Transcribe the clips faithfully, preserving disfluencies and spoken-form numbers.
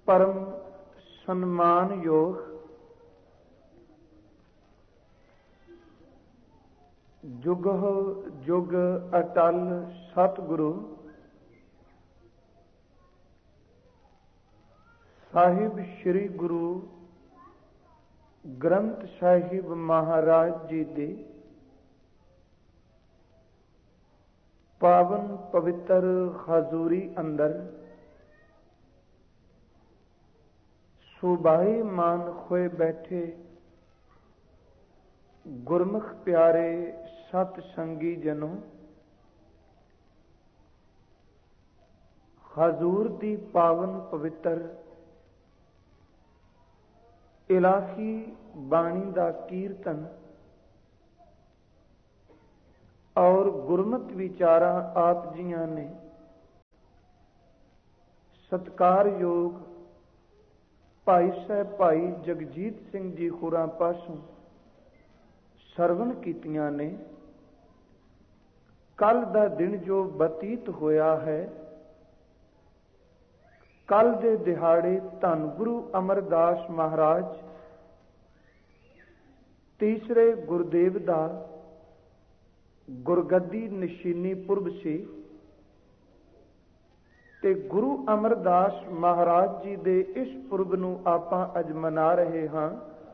परम सम्मान योग जुग जुग अटल सतगुरु साहिब श्री गुरु ग्रंथ साहिब महाराज जी दे पावन पवित्र हजूरी अंदर सुबाई मान खोए बैठे गुरमुख प्यारे सत संगी जनों, हजूर दी पावन पवित्र इलाही बाणी दा कीर्तन और गुरमत विचारा आप जियां ने सत्कार योग भाई साहब भाई जगजीत सिंह जी होरां पासों सरवण कीतियां ने। कल दा दिन जो बतीत होया है, कल दे दिहाड़े धन गुरु अमरदास महाराज तीसरे गुरदेव दा गुरगद्दी निशीनी पुरब सी ते गुरु अमरदास महाराज जी दे इस पुरब नूं आपां अज मना रहे हां।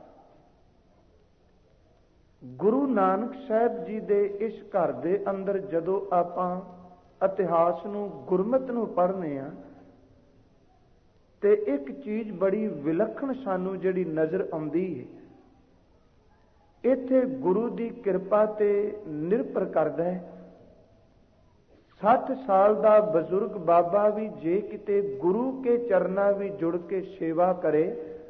गुरु नानक साहब जी दे इस घर दे अंदर जदों आपां इतिहास नूं गुरमत नूं पढ़ने आ ते एक चीज बड़ी विलक्षण सानू जिहड़ी नज़र आउंदी है, इत्थे गुरु दी किरपा ते निर्भर करदा है। सठ साल दा बजुर्ग बाबा भी जे किते गुरु के चरना भी जुड़ के सेवा करे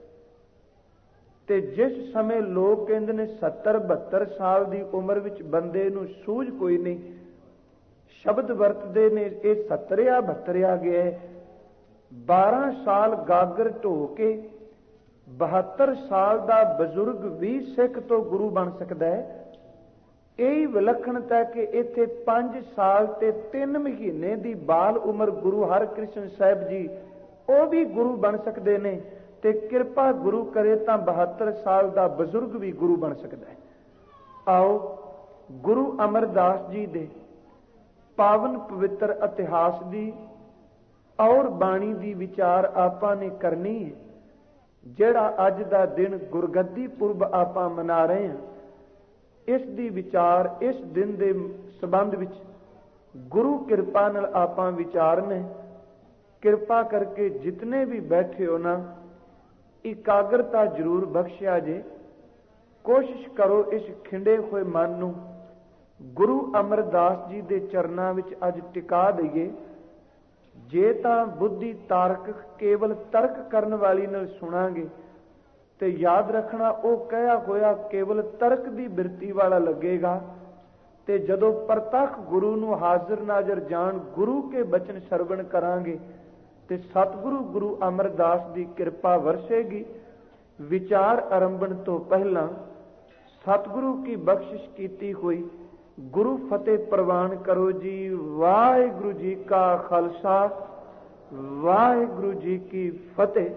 ते जिस समय लोग कहंदे ने सत्तर बहत्तर साल दी उम्र विच बंदे नूं सूझ कोई नहीं, शब्द वरतदे ने ये सत्तरिया बहत्तरिया गया है। बारह साल गागर ढो के बहत्तर साल दा बजुर्ग भी सिख तो गुरु बन सकता है। यही विलक्षणता है कि इत्थे पांच साल ते तीन महीने दी बाल उम्र गुरु हरकृष्ण साहब जी वो भी गुरु बन सकते ने ते किरपा गुरु करे तां बहत्तर साल दा बजुर्ग भी गुरु बन सकता है। आओ गुरु अमरदास जी दे पावन पवित्र इतिहास दी और बाणी दी विचार आपां ने करनी है। जिहड़ा अज दा दिन गुरगद्दी पुरब आपां मना रहे हैं, इस दी विचार इस दिन दे संबंध विच गुरु कृपा नाल आपां विचारने। कृपा करके जितने भी बैठे हो ना, एकाग्रता जरूर बख्शिया जे। कोशिश करो इस खिंडे हुए मन नूं गुरु अमरदास जी दे चरनां विच अज टिका दईए। जे तां बुद्धि तारक केवल तर्क करन वाली नाल सुनांगे ते याद रखना वो कहा होया केवल तर्क दी बिरती वाला लगेगा। ते जदों प्रतख गुरु नूं हाजिर नाजर जान गुरु के बचन सरवण करांगे ते सतगुरु गुरु अमरदास दी कृपा वरसेगी। विचार आरंभण तो पहला सतगुरु की बख्शिश कीती हुई गुरु फतेह प्रवान करो जी। वाहिगुरु जी का खालसा, वाहिगुरु जी की फतेह।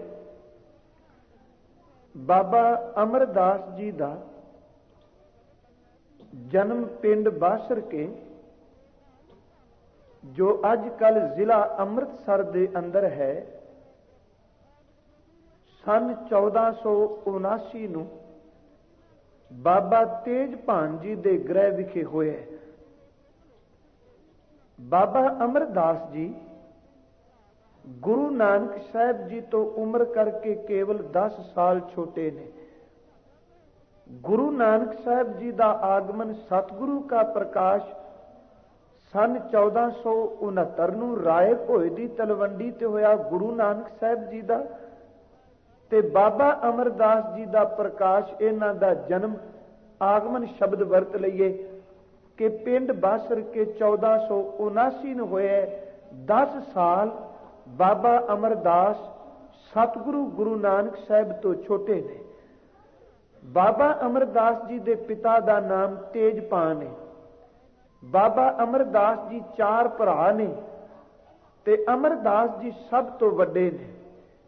बाबा अमरदास जी दा जन्म पिंड बासर के जो अजकल जिला अमृतसर दे अंदर है, सन चौदह सौ उनासी नूं बाबा तेजभान जी दे गृह विखे होए। बाबा अमरदास जी गुरु नानक साहब जी तो उम्र करके केवल दस साल छोटे ने। गुरु नानक साहब जी का आगमन सतगुरु का प्रकाश सन चौदह सौ उनहत्तर नूं राय भोए दी तलवंडी ते होया गुरु नानक साहब जी का, ते बाबा अमरदास जी का प्रकाश इन्हां दा जन्म आगमन शब्द वरत लईए कि पिंड बासर के चौदह सौ उनासी नूं होए। दस साल बाबा अमरदास सतगुरु गुरु नानक साहब तो छोटे ने। बाबा अमरदास जी दे पिता दा नाम तेजपान है। बाबा अमरदास जी चार भरा ने ते अमरदास जी सब तो वड्डे ने।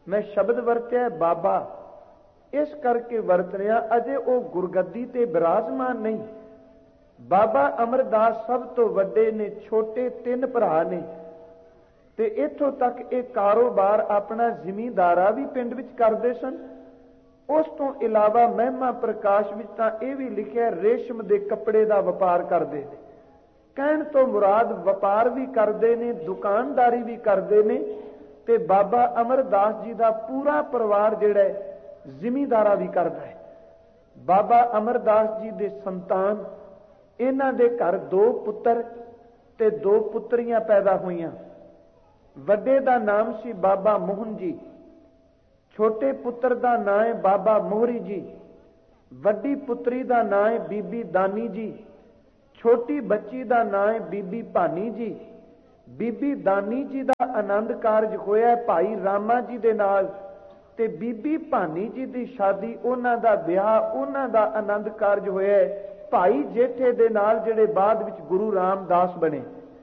मैं शब्द वरत्या बाबा इस करके वरत रहा, अजे वो गुरगद्दी ते विराजमान नहीं। बाबा अमरदास सब तो वड्डे ने, छोटे तीन भरा ने, ते इथों तक एक कारोबार अपना जिमींदारा भी पिंड विच करदे सन। उस तो इलावा महिमा प्रकाश विच तां इह भी लिखिआ रेशम दे कपड़े दा वपार करदे ने। कहण तो मुराद वपार भी करदे ने, दुकानदारी भी करदे ने, ते बाबा अमरदास जी दा पूरा परिवार जिहड़ा है जिमींदारा भी करदा है। बाबा अमरदास जी दे संतान, इन्हां दे घर दो पुत्र ते दो पुत्रियां पैदा होईयां। वड्डे दा नाम सी बाबा मोहन जी, छोटे पुत्र दा नाम है बाबा मोहरी जी, वड्डी पुत्री दा नाम है बीबी दानी जी, छोटी बच्ची दा नाम है बीबी भानी जी। बीबी दानी जी दा आनंद कारज होया भाई रामा जी दे नाल, ते बीबी भानी जी दी शादी, उन्हां दा विआह, उन्हां दा आनंद कारज होया भाई जेठे दे नाल, जिहड़े बाद विच गुरु रामदास बने।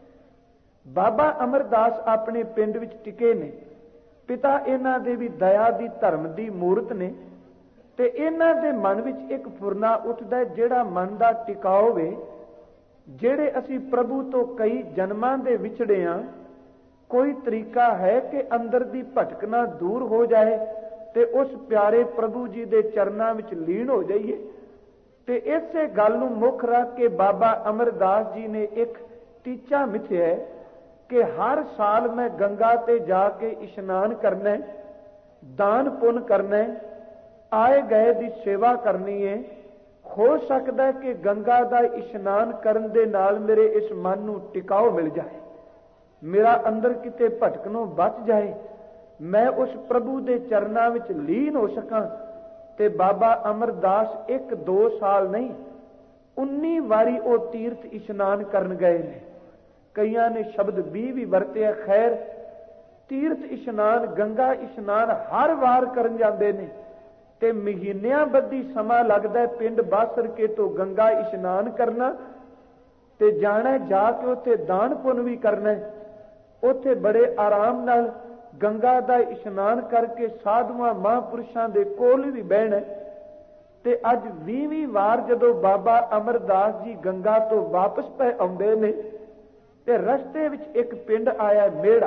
बाबा अमरदास अपने पिंड विच टिके ने। पिता इन्हां दे भी दया दी, धर्म दी मूरत ने, ते इन्हां दे मन विच एक फुरना उठदा है, जिहड़ा मन दा टिकाव वे। ਜਿਹੜੇ ਅਸੀਂ प्रभु तो कई जन्मां दे विछड़े हाँ, कोई तरीका है कि अंदर दी भटकना दूर हो जाए ते उस प्यारे प्रभु जी दे चरनां विच लीन हो जाइए। ते इसे गल नूं मुख रख के बाबा अमरदास जी ने एक टीचा मिथया है कि हर साल मैं गंगा ते जाके इशनान करना है, दान पुण्य करना है, आए गए दी सेवा करनी है। हो सकता है कि गंगा का इशनान करन दे नाल मेरे इस मन नूं टिकाव मिल जाए, मेरा अंदर किते भटकनों बच जाए, मैं उस प्रभु दे चरनां विच लीन हो सकां। ते बाबा अमरदास एक दो साल नहीं, उन्नी वारी वो तीर्थ इशनान करन गए ने। कईयां ने शब्द भी भी वरते। खैर, तीर्थ इशनान, गंगा इशनान हर वार करन जांदे ने, ते महीनियां बद्धी समा लगदा है पिंड बासर के तो गंगा इशनान करना, ते जाना जाके उत्थे दान पुण्य भी करना है। उत्थे बड़े आराम नाल गंगा दा इशनान करके साधुआं महापुरुषां दे कोल भी बहना है। ते अज ਵੀਹਵੀਂ वार जदों बाबा अमरदास जी गंगा तो वापस पे आउंदे ने, ते रस्ते विच एक पिंड आया मेड़ा,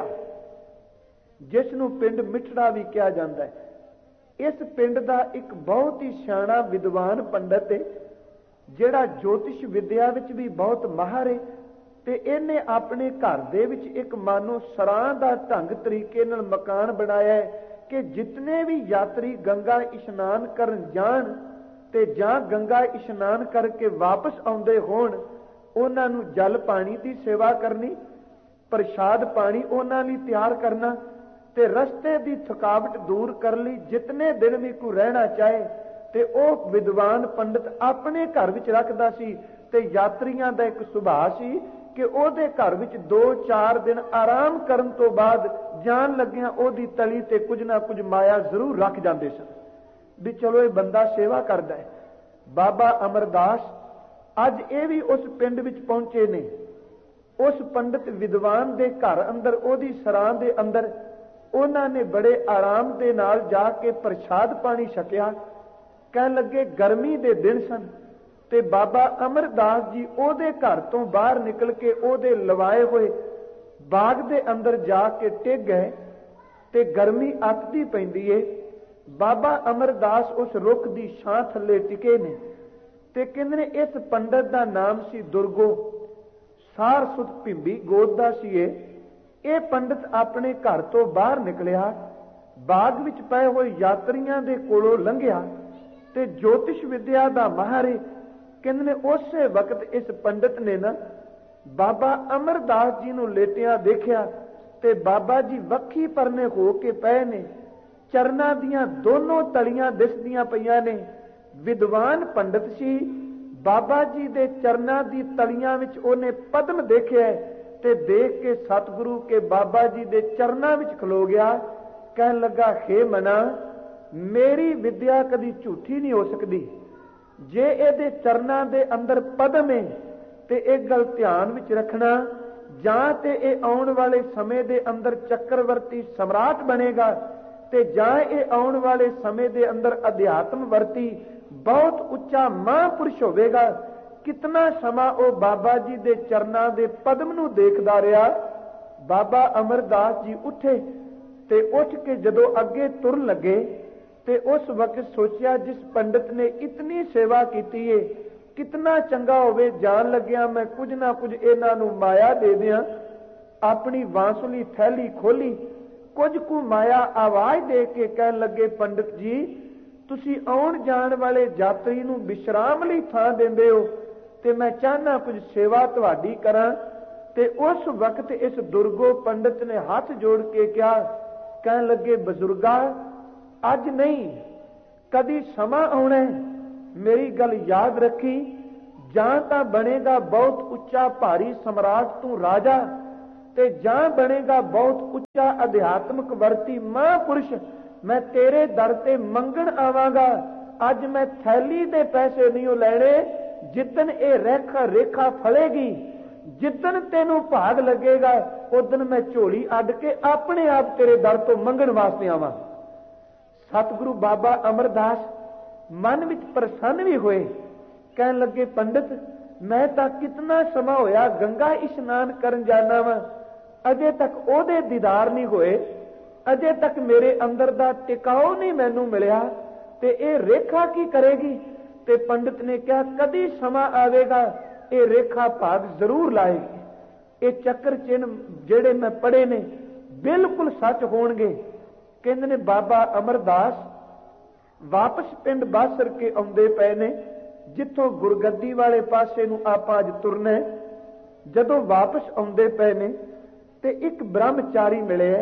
जिस नूं पिंड मिठड़ा भी कहा जाता है। इस पिंड का एक बहुत ही सियाणा विद्वान पंडित है, जिहड़ा ज्योतिष विद्या विच भी बहुत माहर है, ते इहने अपने घर दे विच एक मानो सरां दा ढंग तरीके नाल मकान बनाया है कि जितने भी यात्री गंगा इशनान करन जाण ते जां गंगा इशनान करके वापस आउंदे होण, उन्हां नूं जल पानी की सेवा करनी, प्रसाद पानी उन्हां लई तैयार करना, ते रस्ते की थकावट दूर कर ली। जितने दिन भी कोई रहना चाहे ते वह विद्वान पंडित अपने घर विच रखदा सी, ते यात्रियों का एक सुभाव सी कि ओहदे घर विच दो चार दिन आराम करन तो बाद जान लग्गियां ओहदी तली ते कुछ ना कुछ माया जरूर रख जांदे सन भी चलो ये बंदा सेवा करदा है। बाबा अमरदास अज ये भी उस पिंड विच पहुंचे ने। उस पंडित विद्वान दे घर अंदर ओहदी सरां दे अंदर उन्होंने बड़े आराम दे नाल जाके प्रसाद पानी छकिया। कह लगे गर्मी दे दिन सन ते बाबा अमरदास जी ओहदे घर तो बाहर निकल के ओहदे लवाए हुए बाग दे अंदर जाके टिक गए ते गर्मी अतदी पैंदी है। बाबा अमरदास उस रुख की छां थले टिके ने ते कहंदे ने इस पंडित का नाम सी दुर्गो, सार सुत भिंबी गोद दा सी। ये पंडित अपने घर तो बाहर निकलिया, बाग विच पए हुए यात्रियों के कोलों लंघिया ते ज्योतिष विद्या का माहर है। कहंदे ने उस वक्त इस पंडित ने ना बाबा अमरदास जी नूं लेटिया देखिया ते बाबा जी वक्खी परने हो के पए ने, चरना दियां दोनों तलियां दिसदियां पईयां ने। विद्वान पंडित सी, बाबा जी दे चरना दी तलियां विच ओने पद्म देखिया ते देख के सतगुरु के बाबा जी दे चरना विच खलो गया। कहन लगा, हे मना, मेरी विद्या कदी झूठी नहीं हो सकती। जे इहदे चरना दे अंदर पद्म है ते एक गल ध्यान विच रखना, जां ते इह आउण वाले समय दे अंदर चक्रवर्ती सम्राट बनेगा ਤੇ ਜਾਂ ਇਹ ਆਉਣ ਵਾਲੇ ਸਮੇਂ ਦੇ ਅੰਦਰ ਅਧਿਆਤਮ ਵਰਤੀ ਬਹੁਤ ਉੱਚਾ ਮਹਾਂਪੁਰਸ਼ ਹੋਵੇਗਾ। ਕਿਤਨਾ ਸਮਾਂ ਉਹ ਬਾਬਾ ਜੀ ਦੇ ਚਰਨਾਂ ਦੇ ਪਦਮ ਨੂੰ ਦੇਖਦਾ ਰਿਹਾ। ਬਾਬਾ ਅਮਰਦਾਸ ਜੀ ਉੱਠੇ ਤੇ ਉੱਠ ਕੇ ਜਦੋਂ ਅੱਗੇ ਤੁਰਨ ਲੱਗੇ ਤੇ ਉਸ ਵਕਤ ਸੋਚਿਆ, ਜਿਸ ਪੰਡਤ ਨੇ ਇਤਨੀ ਸੇਵਾ ਕੀਤੀ ਏ, ਕਿਤਨਾ ਚੰਗਾ ਹੋਵੇ ਜਾਣ ਲੱਗਿਆ ਮੈਂ ਕੁਝ ਨਾ ਕੁਝ ਇਹਨਾਂ ਨੂੰ ਮਾਇਆ ਦੇ ਦਿਆਂ। ਆਪਣੀ ਬਾਂਸੁਰੀ ਥੈਲੀ ਖੋਲੀ, ਕੁਝ ਕੁ ਮਾਇਆ ਆਵਾਜ਼ ਦੇ ਕੇ ਕਹਿਣ ਲੱਗੇ, ਪੰਡਤ ਜੀ ਤੁਸੀਂ ਆਉਣ ਜਾਣ ਵਾਲੇ ਯਾਤਰੀ ਨੂੰ ਵਿਸ਼ਰਾਮ ਲਈ ਥਾਂ ਦਿੰਦੇ ਹੋ ਤੇ ਮੈਂ ਚਾਹਨਾ ਕੁਝ ਸੇਵਾ ਤੁਹਾਡੀ ਕਰਾਂ। ਤੇ ਉਸ ਵਕਤ ਇਸ ਦੁਰਗੋ ਪੰਡਤ ਨੇ ਹੱਥ ਜੋੜ ਕੇ ਕਿਹਾ, ਕਹਿਣ ਲੱਗੇ, ਬਜ਼ੁਰਗਾ ਅੱਜ ਨਹੀਂ ਕਦੀ ਸਮਾਂ ਆਉਣਾ, ਮੇਰੀ ਗੱਲ ਯਾਦ ਰੱਖੀ, ਜਾਂ ਤਾਂ ਬਣੇਗਾ ਬਹੁਤ ਉੱਚਾ ਭਾਰੀ ਸਮਰਾਟ ਤੂੰ ਰਾਜਾ, ਤੇ ਜਾਂ ਬਣੇਗਾ ਬਹੁਤ ਉੱਚਾ ਅਧਿਆਤਮਕ ਵਰਤੀ ਮਹਾਂਪੁਰਸ਼। ਮੈਂ ਤੇਰੇ ਦਰ ਤੇ ਮੰਗਣ ਆਵਾਂਗਾ। ਅੱਜ ਮੈਂ ਥੈਲੀ ਦੇ ਪੈਸੇ ਨਹੀਂ ਲੈਣੇ। ਜਿੱਦਣ ਇਹ ਰੇਖਾ ਰੇਖਾ ਫਲੇਗੀ, ਜਿੱਦਣ ਤੈਨੂੰ ਭਾਗ ਲੱਗੇਗਾ, ਉਦਣ ਮੈਂ ਝੋਲੀ ਅੱਡ ਕੇ ਆਪਣੇ ਆਪ ਤੇਰੇ ਦਰ ਤੋਂ ਮੰਗਣ ਵਾਸਤੇ ਆਵਾਂ। ਸਤਿਗੁਰੂ ਬਾਬਾ ਅਮਰਦਾਸ ਮਨ ਵਿੱਚ ਪ੍ਰਸੰਨ ਵੀ ਹੋਏ। ਕਹਿਣ ਲੱਗੇ, ਪੰਡਤ ਮੈਂ ਤਾਂ ਕਿਤਨਾ ਸਮਾਂ ਹੋਇਆ ਗੰਗਾ ਇਸ਼ਨਾਨ ਕਰਨ ਜਾਣਾ ਵਾ, ਅਜੇ ਤੱਕ ਉਹਦੇ ਦੀਦਾਰ ਨਹੀਂ ਹੋਏ, ਅਜੇ ਤੱਕ ਮੇਰੇ ਅੰਦਰ ਦਾ ਟਿਕਾਓ ਨਹੀਂ ਮੈਨੂੰ ਮਿਲਿਆ, ਤੇ ਇਹ ਰੇਖਾ ਕੀ ਕਰੇਗੀ? ਤੇ ਪੰਡਤ ਨੇ ਕਿਹਾ, ਕਦੀ ਸਮਾਂ ਆਵੇਗਾ ਇਹ ਰੇਖਾ ਭਾਗ ਜ਼ਰੂਰ ਲਾਏਗੀ। ਇਹ ਚੱਕਰ ਚਿੰਨ ਜਿਹੜੇ ਮੈਂ ਪੜ੍ਹੇ ਨੇ ਬਿਲਕੁਲ ਸੱਚ ਹੋਣਗੇ। ਕਹਿੰਦੇ ਨੇ ਬਾਬਾ ਅਮਰਦਾਸ ਵਾਪਸ ਪਿੰਡ ਬਾਸਰ ਕੇ ਆਉਂਦੇ ਪਏ ਨੇ, ਜਿੱਥੋਂ ਗੁਰਗੱਦੀ ਵਾਲੇ ਪਾਸੇ ਨੂੰ ਆਪਾਂ ਅੱਜ ਤੁਰਨਾ। ਜਦੋਂ ਵਾਪਸ ਆਉਂਦੇ ਪਏ ਨੇ ਤੇ ਇੱਕ ਬ੍ਰਹਮਚਾਰੀ ਮਿਲਿਆ।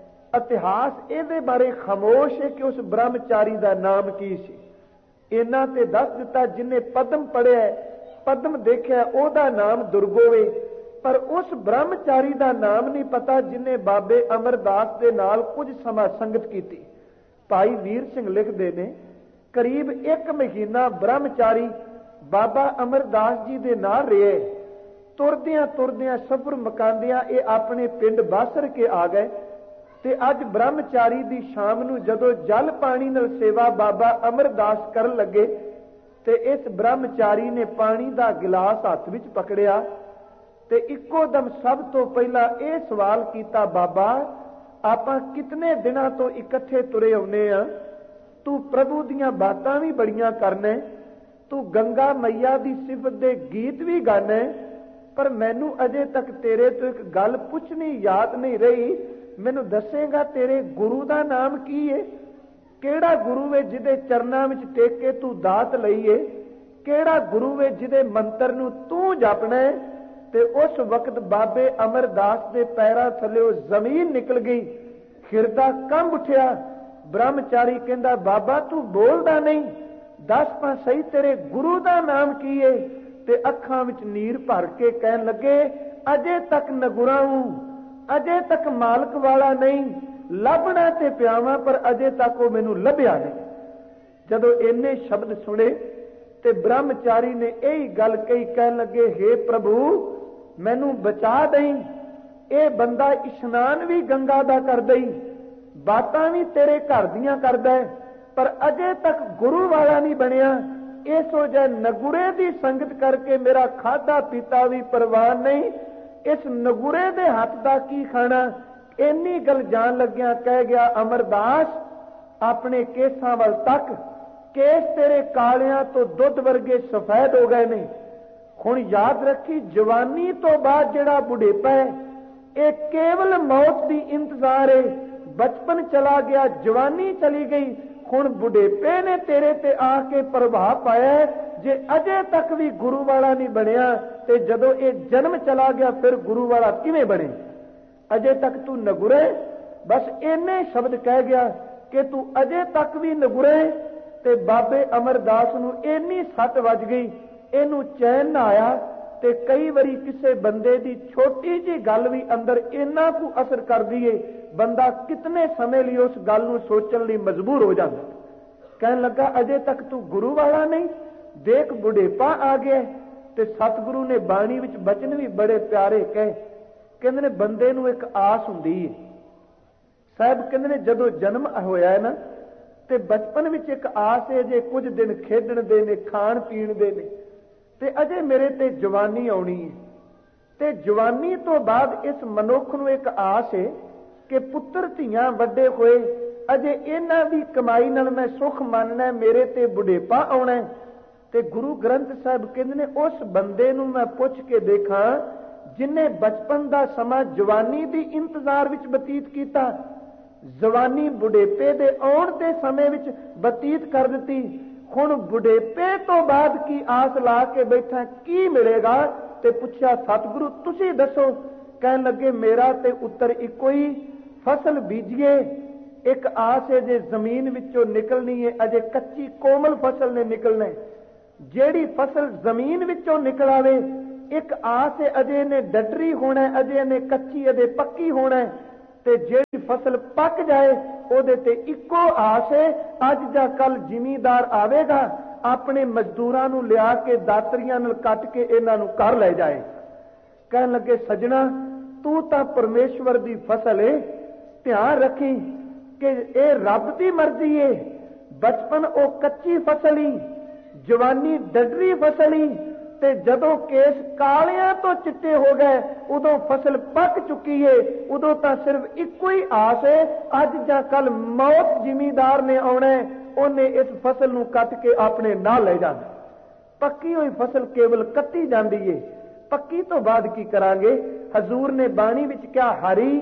ਇਤਿਹਾਸ ਇਹਦੇ ਬਾਰੇ ਖਾਮੋਸ਼ ਹੈ ਕਿ ਉਸ ਬ੍ਰਹਮਚਾਰੀ ਦਾ ਨਾਮ ਕੀ ਸੀ। ਇਹਨਾਂ ਤੇ ਦੱਸ ਦਿੱਤਾ, ਜਿਹਨੇ ਪਦਮ ਪੜਿਆ, ਪਦਮ ਦੇਖਿਆ, ਉਹਦਾ ਨਾਮ ਦੁਰਗੋਵੇ, ਪਰ ਉਸ ਬ੍ਰਹਮਚਾਰੀ ਦਾ ਨਾਮ ਨਹੀਂ ਪਤਾ ਜਿਹਨੇ ਬਾਬੇ ਅਮਰਦਾਸ ਦੇ ਨਾਲ ਕੁਝ ਸਮਾਂ ਸੰਗਤ ਕੀਤੀ। ਭਾਈ ਵੀਰ ਸਿੰਘ ਲਿਖਦੇ ਨੇ, ਕਰੀਬ ਇੱਕ ਮਹੀਨਾ ਬ੍ਰਹਮਚਾਰੀ ਬਾਬਾ ਅਮਰਦਾਸ ਜੀ ਦੇ ਨਾਲ ਰਹੇ। ਤੁਰਦਿਆਂ ਤੁਰਦਿਆਂ ਸਫਰ ਮਕਾਂਦਿਆਂ ਇਹ ਆਪਣੇ ਪਿੰਡ ਬਾਸਰ ਕੇ ਆ ਗਏ। ਤੇ ਅੱਜ ਬ੍ਰਹਮਚਾਰੀ ਦੀ ਸ਼ਾਮ ਨੂੰ ਜਦੋਂ ਜਲ ਪਾਣੀ ਨਾਲ ਸੇਵਾ ਬਾਬਾ ਅਮਰਦਾਸ ਕਰਨ ਲੱਗੇ ਤੇ ਇਸ ਬ੍ਰਹਮਚਾਰੀ ਨੇ ਪਾਣੀ ਦਾ ਗਿਲਾਸ ਹੱਥ ਵਿੱਚ ਪਕੜਿਆ ਤੇ ਇੱਕੋ ਦਮ ਸਭ ਤੋਂ ਪਹਿਲਾਂ ਇਹ ਸਵਾਲ ਕੀਤਾ, ਬਾਬਾ ਆਪਾਂ ਕਿਤਨੇ ਦਿਨਾਂ ਤੋਂ ਇਕੱਠੇ ਤੁਰੇ ਆਉਨੇ ਆ, ਤੂੰ ਪ੍ਰਭੂ ਦੀਆਂ ਬਾਤਾਂ ਵੀ ਬੜੀਆਂ ਕਰਨਾ, ਤੂੰ ਗੰਗਾ ਮਈਆ ਦੀ ਸਿਫਤ ਦੇ ਗੀਤ ਵੀ ਗਾਣਾ, ਪਰ ਮੈਨੂੰ ਅਜੇ ਤੱਕ ਤੇਰੇ ਤੋਂ ਇੱਕ ਗੱਲ ਪੁੱਛਣੀ ਯਾਦ ਨਹੀਂ ਰਹੀ। ਮੈਨੂੰ ਦੱਸੇਗਾ ਤੇਰੇ ਗੁਰੂ ਦਾ ਨਾਮ ਕੀ ਹੈ? ਕਿਹੜਾ ਗੁਰੂ ਹੈ ਜਿਹਦੇ ਚਰਨਾਂ ਵਿੱਚ ਟੇਕ ਕੇ ਤੂੰ ਦਾਤ ਲਈਏ? ਕਿਹੜਾ ਗੁਰੂ ਹੈ ਜਿਹਦੇ ਮੰਤਰ ਨੂੰ ਤੂੰ ਜਪਣਾ? ਤੇ ਉਸ ਵਕਤ ਬਾਬੇ ਅਮਰਦਾਸ ਦੇ ਪੈਰਾਂ ਥੱਲੇ ਜ਼ਮੀਨ ਨਿਕਲ ਗਈ, ਹਿਰਦਾ ਕੰਬ ਉੱਠਿਆ। ਬ੍ਰਹਮਚਾਰੀ ਕਹਿੰਦਾ, ਬਾਬਾ ਤੂੰ ਬੋਲਦਾ ਨਹੀਂ, ਦੱਸ ਪਾ ਸਹੀ ਤੇਰੇ ਗੁਰੂ ਦਾ ਨਾਮ ਕੀ ਹੈ? ਤੇ ਅੱਖਾਂ ਵਿੱਚ ਨੀਰ ਭਰ ਕੇ ਕਹਿਣ ਲੱਗੇ, ਅਜੇ ਤੱਕ ਨਗੁਰਾ ਹੂੰ, ਅਜੇ ਤੱਕ ਮਾਲਕ ਵਾਲਾ ਨਹੀਂ, ਲੱਭਣਾ ਤੇ ਪਿਆਵਾਂ ਪਰ ਅਜੇ ਤੱਕ ਉਹ ਮੈਨੂੰ ਲੱਭਿਆ ਨਹੀਂ। ਜਦੋਂ ਇੰਨੇ ਸ਼ਬਦ ਸੁਣੇ ਤੇ ਬ੍ਰਹਮਚਾਰੀ ਨੇ ਇਹੀ ਗੱਲ ਕਹੀ, ਕਹਿਣ ਲੱਗੇ, ਹੇ ਪ੍ਰਭੂ ਮੈਨੂੰ ਬਚਾ ਦੇਈਂ, ਇਹ ਬੰਦਾ ਇਸ਼ਨਾਨ ਵੀ ਗੰਗਾ ਦਾ ਕਰਦਾ ਹੀ, ਬਾਤਾਂ ਵੀ ਤੇਰੇ ਘਰ ਦੀਆਂ ਕਰਦਾ, ਪਰ ਅਜੇ ਤੱਕ ਗੁਰੂ ਵਾਲਾ ਨਹੀਂ ਬਣਿਆ। ਇਸੋ ਜੇ ਨਗੁਰੇ ਦੀ ਸੰਗਤ ਕਰਕੇ ਮੇਰਾ ਖਾਧਾ ਪੀਤਾ ਵੀ ਪ੍ਰਵਾਨ ਨਹੀਂ, ਇਸ ਨਗੁਰੇ ਦੇ ਹੱਥ ਦਾ ਕੀ ਖਾਣਾ? ਇੰਨੀ ਗੱਲ ਜਾਣ ਲੱਗਿਆ ਕਹਿ ਗਿਆ, ਅਮਰਦਾਸ ਆਪਣੇ ਕੇਸਾਂ ਵੱਲ ਤੱਕ, ਕੇਸ ਤੇਰੇ ਕਾਲਿਆਂ ਤੋਂ ਦੁੱਧ ਵਰਗੇ ਸਫੈਦ ਹੋ ਗਏ ਨੇ। ਹੁਣ ਯਾਦ ਰੱਖੀ, ਜਵਾਨੀ ਤੋਂ ਬਾਅਦ ਜਿਹੜਾ ਬੁਢੇਪਾ ਹੈ ਇਹ ਕੇਵਲ ਮੌਤ ਦੀ ਇੰਤਜ਼ਾਰ ਹੈ। ਬਚਪਨ ਚਲਾ ਗਿਆ, ਜਵਾਨੀ ਚਲੀ ਗਈ, ਹੁਣ ਬੁਢੇਪੇ ਨੇ ਤੇਰੇ ਤੇ ਆ ਕੇ ਪ੍ਰਭਾਵ ਪਾਇਆ। ਜੇ ਅਜੇ ਤੱਕ ਵੀ ਗੁਰੂ ਵਾਲਾ ਨਹੀਂ ਬਣਿਆ ਤੇ ਜਦੋਂ ਇਹ ਜਨਮ ਚਲਾ ਗਿਆ ਫਿਰ ਗੁਰੂ ਵਾਲਾ ਕਿਵੇਂ ਬਣੇ? ਅਜੇ ਤੱਕ ਤੂੰ ਨਗੁਰੇ। ਬਸ ਇੰਨੇ ਸ਼ਬਦ ਕਹਿ ਗਿਆ ਕਿ ਤੂੰ ਅਜੇ ਤੱਕ ਵੀ ਨਗੁਰੇ। ਤੇ ਬਾਬੇ ਅਮਰਦਾਸ ਨੂੰ ਇੰਨੀ ਸੱਟ ਵੱਜ ਗਈ, ਇਹਨੂੰ ਚੈਨ ਨਾ ਆਇਆ। ਤੇ ਕਈ ਵਾਰੀ ਕਿਸੇ ਬੰਦੇ ਦੀ ਛੋਟੀ ਜਿਹੀ ਗੱਲ ਵੀ ਅੰਦਰ ਇੰਨਾ ਕੁ ਅਸਰ ਕਰਦੀ ਏ, ਬੰਦਾ ਕਿਤਨੇ ਸਮੇਂ ਲਈ ਉਸ ਗੱਲ ਨੂੰ ਸੋਚਣ ਲਈ ਮਜਬੂਰ ਹੋ ਜਾਂਦਾ। ਕਹਿਣ ਲੱਗਾ, ਅਜੇ ਤੱਕ ਤੂੰ ਗੁਰੂ ਵਾਲਾ ਨਹੀਂ, ਦੇਖ ਬੁਢੇਪਾ ਆ ਗਿਆ। ਤੇ ਸਤਿਗੁਰੂ ਨੇ ਬਾਣੀ ਵਿੱਚ ਬਚਨ ਵੀ ਬੜੇ ਪਿਆਰੇ ਕਹੇ। ਕਹਿੰਦੇ ਨੇ ਬੰਦੇ ਨੂੰ ਇੱਕ ਆਸ ਹੁੰਦੀ ਹੈ, ਸਾਹਿਬ ਕਹਿੰਦੇ ਨੇ ਜਦੋਂ ਜਨਮ ਹੋਇਆ ਹੈ ਨਾ ਤੇ ਬਚਪਨ ਵਿੱਚ ਇੱਕ ਆਸ ਹੈ ਜੇ ਕੁਝ ਦਿਨ ਖੇਡਣ ਦੇ ਨੇ, ਖਾਣ ਪੀਣ ਦੇ ਨੇ, ਤੇ ਅਜੇ ਮੇਰੇ ਤੇ ਜਵਾਨੀ ਆਉਣੀ ਹੈ। ਤੇ ਜਵਾਨੀ ਤੋਂ ਬਾਅਦ ਇਸ ਮਨੁੱਖ ਨੂੰ ਇੱਕ ਆਸ ਹੈ ਕਿ ਪੁੱਤਰ ਧੀਆਂ ਵੱਡੇ ਹੋਏ, ਅਜੇ ਇਹਨਾਂ ਦੀ ਕਮਾਈ ਨਾਲ ਮੈਂ ਸੁਖ ਮੰਨਣਾ, ਮੇਰੇ ਤੇ ਬੁਢੇਪਾ ਆਉਣਾ। ਤੇ ਗੁਰੂ ਗ੍ਰੰਥ ਸਾਹਿਬ ਕਹਿੰਦੇ ਨੇ ਉਸ ਬੰਦੇ ਨੂੰ ਮੈਂ ਪੁੱਛ ਕੇ ਦੇਖਾਂ ਜਿਨੇ ਬਚਪਨ ਦਾ ਸਮਾਂ ਜਵਾਨੀ ਦੀ ਇੰਤਜ਼ਾਰ ਵਿੱਚ ਬਤੀਤ ਕੀਤਾ, ਜਵਾਨੀ ਬੁਢੇਪੇ ਦੇ ਆਉਣ ਦੇ ਸਮੇਂ ਵਿੱਚ ਬਤੀਤ ਕਰ ਦਿੱਤੀ, ਹੁਣ ਬੁਢੇਪੇ ਤੋਂ ਬਾਅਦ ਕੀ ਆਸ ਲਾ ਕੇ ਬੈਠਾ, ਕੀ ਮਿਲੇਗਾ? ਤੇ ਪੁੱਛਿਆ ਸਤਿਗੁਰੂ ਤੁਸੀਂ ਦੱਸੋ। ਕਹਿਣ ਲੱਗੇ ਮੇਰਾ ਤੇ ਉੱਤਰ ਇੱਕੋ ਹੀ, ਫਸਲ ਬੀਜੀਏ, ਇੱਕ ਆਸ ਹੈ ਜੇ ਜ਼ਮੀਨ ਵਿੱਚੋਂ ਨਿਕਲਣੀ ਹੈ, ਅਜੇ ਕੱਚੀ ਕੋਮਲ ਫਸਲ ਨੇ ਨਿਕਲਣਾ। ਜਿਹੜੀ ਫਸਲ ਜ਼ਮੀਨ ਵਿੱਚੋਂ ਨਿਕਲ ਆਵੇ, ਇੱਕ ਆਸ ਹੈ ਅਜੇ ਇਹਨੇ ਡੱਡਰੀ ਹੋਣਾ, ਅਜੇ ਇਹਨੇ ਕੱਚੀ, ਅਜੇ ਪੱਕੀ ਹੋਣਾ। ਤੇ ਜਿਹੜੀ ਫਸਲ ਪੱਕ ਜਾਏ ਉਹਦੇ ਤੇ ਇੱਕੋ ਆਸ ਹੈ, ਅੱਜ ਜਾਂ ਕੱਲ ਜ਼ਿਮੀਂਦਾਰ ਆਵੇਗਾ, ਆਪਣੇ ਮਜ਼ਦੂਰਾਂ ਨੂੰ ਲਿਆ ਕੇ ਦਾਤਰੀਆਂ ਨਾਲ ਕੱਟ ਕੇ ਇਹਨਾਂ ਨੂੰ ਘਰ ਲੈ ਜਾਏ। ਕਹਿਣ ਲੱਗੇ ਸੱਜਣਾ ਤੂੰ ਤਾਂ ਪਰਮੇਸ਼ਵਰ ਦੀ ਫਸਲ ਏ, ਧਿਆਨ ਰੱਖੀ ਕਿ ਇਹ ਰੱਬ ਦੀ ਮਰਜ਼ੀ ਏ। ਬਚਪਨ ਉਹ ਕੱਚੀ ਫਸਲ ਹੀ, ਜਵਾਨੀ ਡੱਡਰੀ ਫਸਲ ਹੀ, ਤੇ ਜਦੋਂ ਕੇਸ ਕਾਲਿਆਂ ਤੋਂ ਚਿੱਟੇ ਹੋ ਗਏ ਉਦੋਂ ਫਸਲ ਪੱਕ ਚੁੱਕੀ ਏ, ਉਦੋਂ ਤਾਂ ਸਿਰਫ ਇੱਕੋ ਹੀ ਆਸ ਏ, ਅੱਜ ਜਾਂ ਕੱਲ ਮੌਤ ਜ਼ਿਮੀਂਦਾਰ ਨੇ ਆਉਣਾ, ਉਹਨੇ ਇਸ ਫਸਲ ਨੂੰ ਕੱਟ ਕੇ ਆਪਣੇ ਨਾਲ ਲੈ ਜਾਣਾ। ਪੱਕੀ ਹੋਈ ਫਸਲ ਕੇਵਲ ਕੱਟੀ ਜਾਂਦੀ ਏ, ਪੱਕੀ ਤੋਂ ਬਾਅਦ ਕੀ ਕਰਾਂਗੇ? ਹਜ਼ੂਰ ਨੇ ਬਾਣੀ ਵਿੱਚ ਕਿਹਾ ਹਰੀ